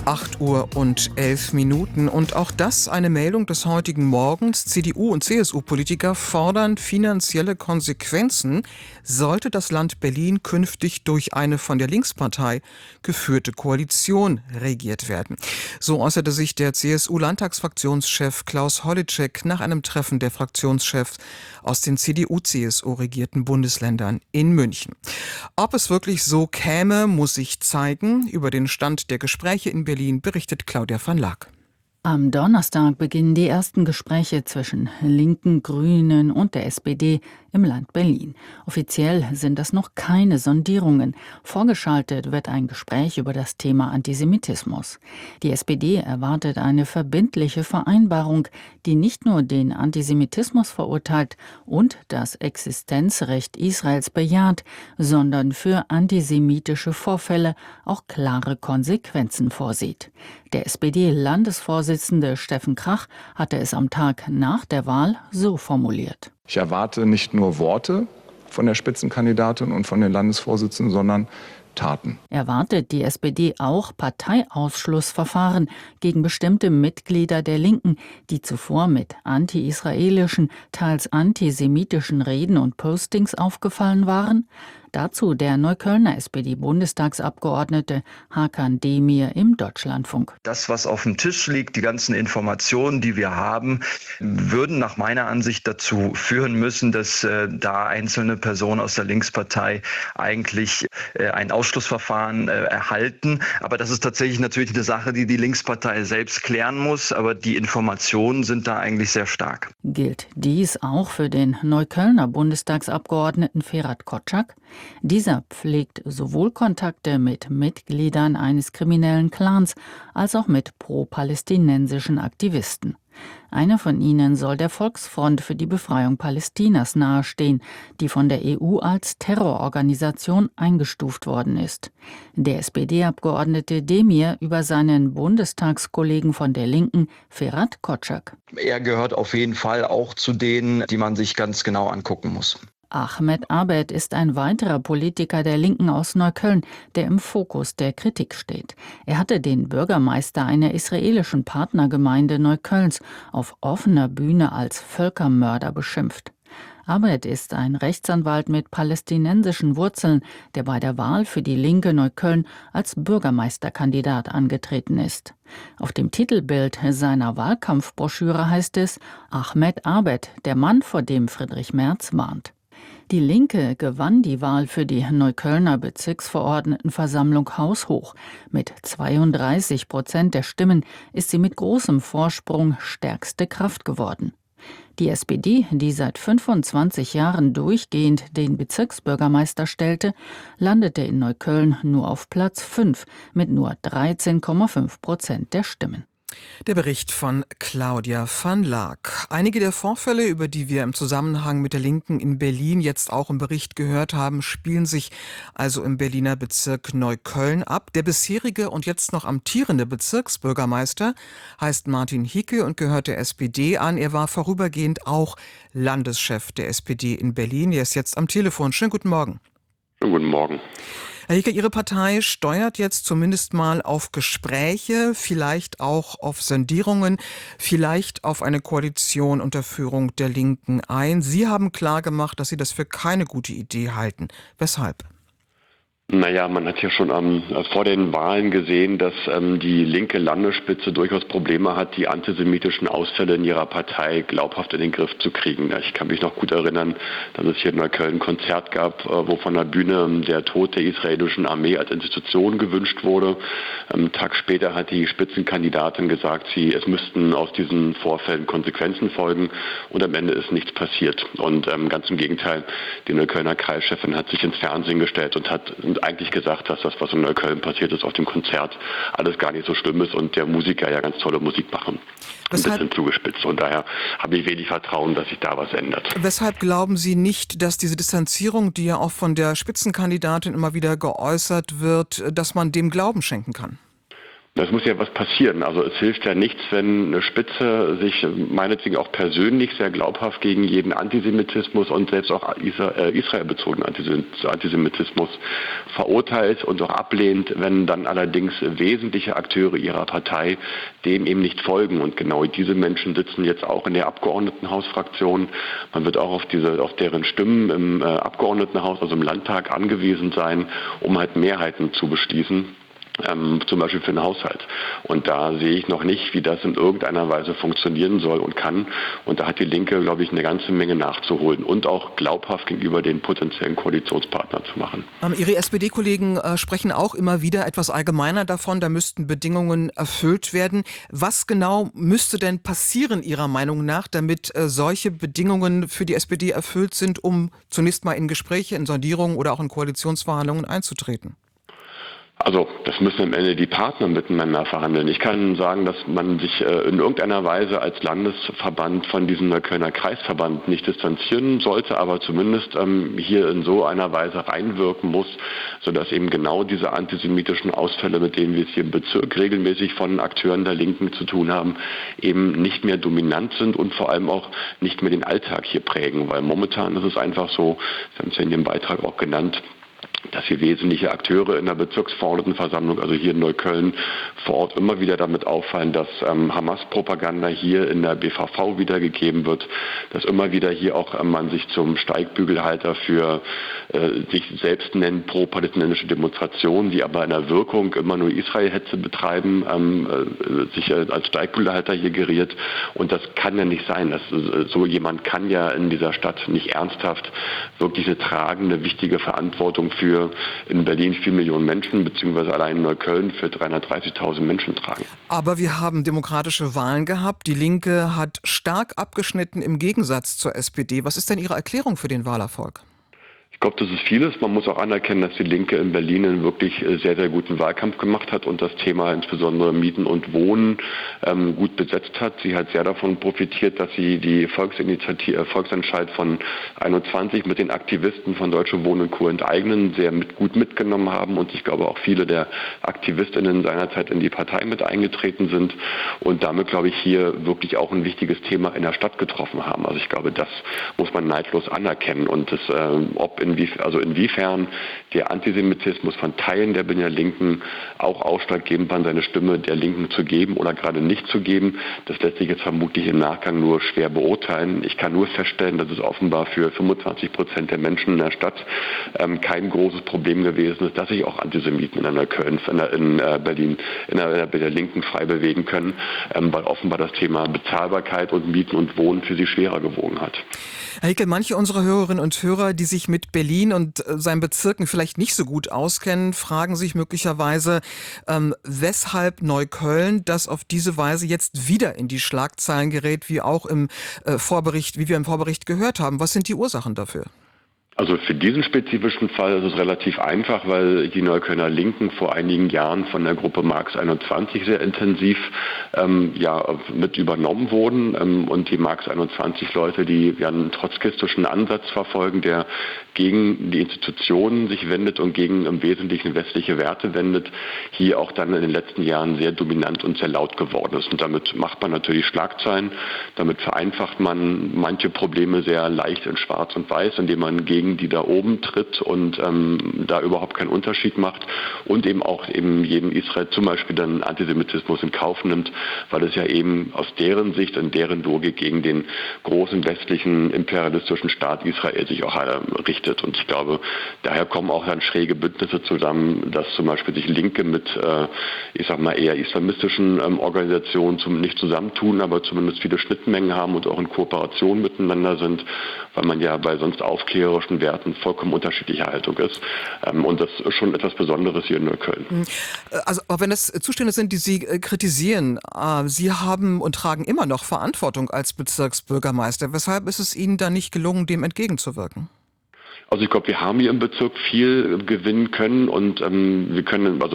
8:11 Uhr und auch das eine Meldung des heutigen Morgens. CDU- und CSU-Politiker fordern finanzielle Konsequenzen, sollte das Land Berlin künftig durch eine von der Linkspartei geführte Koalition regiert werden. So äußerte sich der CSU-Landtagsfraktionschef Klaus Holleczek nach einem Treffen der Fraktionschefs aus den CDU-CSU-regierten Bundesländern in München. Ob es wirklich so käme, muss sich zeigen. Über den Stand der Gespräche in Berlin berichtet Claudia van Laak. Am Donnerstag beginnen die ersten Gespräche zwischen Linken, Grünen und der SPD im Land Berlin. Offiziell sind das noch keine Sondierungen. Vorgeschaltet wird ein Gespräch über das Thema Antisemitismus. Die SPD erwartet eine verbindliche Vereinbarung, die nicht nur den Antisemitismus verurteilt und das Existenzrecht Israels bejaht, sondern für antisemitische Vorfälle auch klare Konsequenzen vorsieht. Der SPD-Landesvorsitzende Steffen Krach hatte es am Tag nach der Wahl so formuliert. Ich erwarte nicht nur Worte von der Spitzenkandidatin und von den Landesvorsitzenden, sondern Taten. Erwartet die SPD auch Parteiausschlussverfahren gegen bestimmte Mitglieder der Linken, die zuvor mit anti-israelischen, teils antisemitischen Reden und Postings aufgefallen waren? Dazu der Neuköllner SPD-Bundestagsabgeordnete Hakan Demir im Deutschlandfunk. Das, was auf dem Tisch liegt, die ganzen Informationen, die wir haben, würden nach meiner Ansicht dazu führen müssen, dass da einzelne Personen aus der Linkspartei eigentlich ein Ausschlussverfahren erhalten. Aber das ist tatsächlich natürlich eine Sache, die die Linkspartei selbst klären muss. Aber die Informationen sind da eigentlich sehr stark. Gilt dies auch für den Neuköllner Bundestagsabgeordneten Ferhat Kotschak? Dieser pflegt sowohl Kontakte mit Mitgliedern eines kriminellen Clans als auch mit pro-palästinensischen Aktivisten. Einer von ihnen soll der Volksfront für die Befreiung Palästinas nahestehen, die von der EU als Terrororganisation eingestuft worden ist. Der SPD-Abgeordnete Demir über seinen Bundestagskollegen von der Linken, Ferhat Kotschak. Er gehört auf jeden Fall auch zu denen, die man sich ganz genau angucken muss. Ahmed Abed ist ein weiterer Politiker der Linken aus Neukölln, der im Fokus der Kritik steht. Er hatte den Bürgermeister einer israelischen Partnergemeinde Neuköllns auf offener Bühne als Völkermörder beschimpft. Abed ist ein Rechtsanwalt mit palästinensischen Wurzeln, der bei der Wahl für die Linke Neukölln als Bürgermeisterkandidat angetreten ist. Auf dem Titelbild seiner Wahlkampfbroschüre heißt es: Ahmed Abed, der Mann, vor dem Friedrich Merz warnt. Die Linke gewann die Wahl für die Neuköllner Bezirksverordnetenversammlung haushoch. Mit 32% der Stimmen ist sie mit großem Vorsprung stärkste Kraft geworden. Die SPD, die seit 25 Jahren durchgehend den Bezirksbürgermeister stellte, landete in Neukölln nur auf Platz 5 mit nur 13,5% der Stimmen. Der Bericht von Claudia van Laak. Einige der Vorfälle, über die wir im Zusammenhang mit der Linken in Berlin jetzt auch im Bericht gehört haben, spielen sich also im Berliner Bezirk Neukölln ab. Der bisherige und jetzt noch amtierende Bezirksbürgermeister heißt Martin Hicke und gehört der SPD an. Er war vorübergehend auch Landeschef der SPD in Berlin. Er ist jetzt am Telefon. Schönen guten Morgen. Schönen guten Morgen. Herr Hicke, Ihre Partei steuert jetzt zumindest mal auf Gespräche, vielleicht auch auf Sondierungen, vielleicht auf eine Koalition unter Führung der Linken ein. Sie haben klargemacht, dass Sie das für keine gute Idee halten. Weshalb? Naja, man hat ja schon vor den Wahlen gesehen, dass die linke Landesspitze durchaus Probleme hat, die antisemitischen Ausfälle in ihrer Partei glaubhaft in den Griff zu kriegen. Ich kann mich noch gut erinnern, dass es hier in Neukölln ein Konzert gab, wo von der Bühne der Tod der israelischen Armee als Institution gewünscht wurde. Einen Tag später hat die Spitzenkandidatin gesagt, es müssten aus diesen Vorfällen Konsequenzen folgen, und am Ende ist nichts passiert. Und ganz im Gegenteil, die Neuköllner Kreischefin hat sich ins Fernsehen gestellt und hat eigentlich gesagt, dass das, was in Neukölln passiert ist auf dem Konzert, alles gar nicht so schlimm ist und der Musiker ja ganz tolle Musik machen. Ein bisschen zugespitzt. Und daher habe ich wenig Vertrauen, dass sich da was ändert. Weshalb glauben Sie nicht, dass diese Distanzierung, die ja auch von der Spitzenkandidatin immer wieder geäußert wird, dass man dem Glauben schenken kann? Das muss ja was passieren. Also es hilft ja nichts, wenn eine Spitze sich meinetwegen auch persönlich sehr glaubhaft gegen jeden Antisemitismus und selbst auch israelbezogenen Antisemitismus verurteilt und auch ablehnt, wenn dann allerdings wesentliche Akteure ihrer Partei dem eben nicht folgen. Und genau diese Menschen sitzen jetzt auch in der Abgeordnetenhausfraktion. Man wird auch auf deren Stimmen im Abgeordnetenhaus, also im Landtag, angewiesen sein, um halt Mehrheiten zu beschließen. Zum Beispiel für den Haushalt. Und da sehe ich noch nicht, wie das in irgendeiner Weise funktionieren soll und kann. Und da hat die Linke, glaube ich, eine ganze Menge nachzuholen und auch glaubhaft gegenüber den potenziellen Koalitionspartnern zu machen. Ihre SPD-Kollegen sprechen auch immer wieder etwas allgemeiner davon, da müssten Bedingungen erfüllt werden. Was genau müsste denn passieren Ihrer Meinung nach, damit solche Bedingungen für die SPD erfüllt sind, um zunächst mal in Gespräche, in Sondierungen oder auch in Koalitionsverhandlungen einzutreten? Also das müssen am Ende die Partner miteinander verhandeln. Ich kann sagen, dass man sich in irgendeiner Weise als Landesverband von diesem Neuköllner Kreisverband nicht distanzieren sollte, aber zumindest hier in so einer Weise reinwirken muss, sodass eben genau diese antisemitischen Ausfälle, mit denen wir es hier im Bezirk regelmäßig von Akteuren der Linken zu tun haben, eben nicht mehr dominant sind und vor allem auch nicht mehr den Alltag hier prägen. Weil momentan ist es einfach so, Sie haben es ja in Ihrem Beitrag auch genannt, dass hier wesentliche Akteure in der Bezirksverordnetenversammlung, also hier in Neukölln, vor Ort immer wieder damit auffallen, dass Hamas-Propaganda hier in der BVV wiedergegeben wird, dass immer wieder hier auch man sich zum Steigbügelhalter für sich selbst nennt, pro-palästinensische Demonstrationen, die aber in der Wirkung immer nur Israel-Hetze betreiben, sich als Steigbügelhalter hier geriert. Und das kann ja nicht sein. So jemand kann ja in dieser Stadt nicht ernsthaft wirklich eine tragende, wichtige Verantwortung für in Berlin 4 Millionen Menschen, beziehungsweise allein in Neukölln für 330.000 Menschen tragen. Aber wir haben demokratische Wahlen gehabt. Die Linke hat stark abgeschnitten im Gegensatz zur SPD. Was ist denn Ihre Erklärung für den Wahlerfolg? Ich glaube, das ist vieles. Man muss auch anerkennen, dass die Linke in Berlin einen wirklich sehr, sehr guten Wahlkampf gemacht hat und das Thema insbesondere Mieten und Wohnen gut besetzt hat. Sie hat sehr davon profitiert, dass sie die Volksentscheid von 21 mit den Aktivisten von Deutsche Wohnen und Co. enteignen sehr gut mitgenommen haben und ich glaube auch viele der AktivistInnen seinerzeit in die Partei mit eingetreten sind und damit, glaube ich, hier wirklich auch ein wichtiges Thema in der Stadt getroffen haben. Also ich glaube, das muss man neidlos anerkennen und das, inwiefern der Antisemitismus von Teilen der Berliner Linken auch ausschlaggebend war, seine Stimme der Linken zu geben oder gerade nicht zu geben, das lässt sich jetzt vermutlich im Nachgang nur schwer beurteilen. Ich kann nur feststellen, dass es offenbar für 25% der Menschen in der Stadt kein großes Problem gewesen ist, dass sich auch Antisemiten in Neukölln, in Berlin, in der Linken frei bewegen können, weil offenbar das Thema Bezahlbarkeit und Mieten und Wohnen für sie schwerer gewogen hat. Herr Hickel, manche unserer Hörerinnen und Hörer, die sich mit Berlin und seinen Bezirken vielleicht nicht so gut auskennen, fragen sich möglicherweise, weshalb Neukölln, das auf diese Weise jetzt wieder in die Schlagzeilen gerät, wie auch wie wir im Vorbericht gehört haben. Was sind die Ursachen dafür? Also für diesen spezifischen Fall ist es relativ einfach, weil die Neuköllner Linken vor einigen Jahren von der Gruppe Marx 21 sehr intensiv mit übernommen wurden und die Marx 21 Leute, die einen trotzkistischen Ansatz verfolgen, der gegen die Institutionen sich wendet und gegen im Wesentlichen westliche Werte wendet, hier auch dann in den letzten Jahren sehr dominant und sehr laut geworden ist. Und damit macht man natürlich Schlagzeilen, damit vereinfacht man manche Probleme sehr leicht in Schwarz und Weiß, indem man gegen die da oben tritt und da überhaupt keinen Unterschied macht und eben auch jedem Israel zum Beispiel dann Antisemitismus in Kauf nimmt, weil es ja eben aus deren Sicht und deren Logik gegen den großen westlichen imperialistischen Staat Israel sich auch richtet. Und ich glaube, daher kommen auch dann schräge Bündnisse zusammen, dass zum Beispiel sich Linke mit, eher islamistischen Organisationen nicht zusammentun, aber zumindest viele Schnittmengen haben und auch in Kooperation miteinander sind, weil man ja bei sonst aufklärerischen Werten vollkommen unterschiedlicher Haltung ist. Und das ist schon etwas Besonderes hier in Neukölln. Also auch wenn das Zustände sind, die Sie kritisieren, Sie haben und tragen immer noch Verantwortung als Bezirksbürgermeister. Weshalb ist es Ihnen da nicht gelungen, dem entgegenzuwirken? Also ich glaube, wir haben hier im Bezirk viel gewinnen können und wir können,